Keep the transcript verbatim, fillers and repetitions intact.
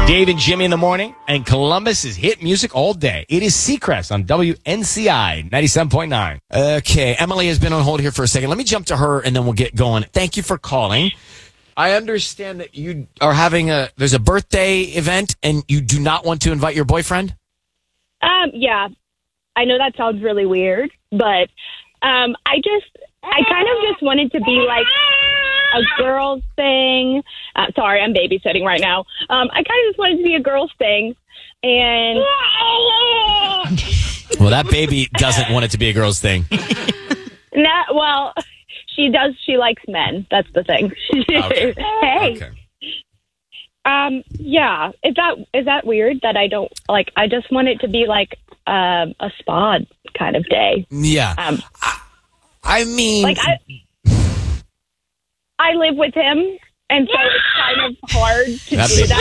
Dave and Jimmy in the morning, and Columbus is hit music all day. It is Seacrest on W N C I ninety-seven point nine. Okay, Emily has been on hold here for a second. Let me jump to her, and then we'll get going. Thank you for calling. I understand that you are having a, there's a birthday event, and you do not want to invite your boyfriend? Um, yeah. I know that sounds really weird, but um, I just, I kind of just wanted to be like a girl's thing. Uh, sorry, I'm babysitting right now. Um, I kind of just wanted to be a girl's thing. And well, that baby doesn't want it to be a girl's thing. Nah, well, she does. She likes men. That's the thing. Okay. Hey. Okay. Um, yeah. Is that, is that weird that I don't, like, I just want it to be like um, a spa kind of day. Yeah. Um, I, I mean... Like, I, I live with him, and so it's kind of hard to that do baby, that.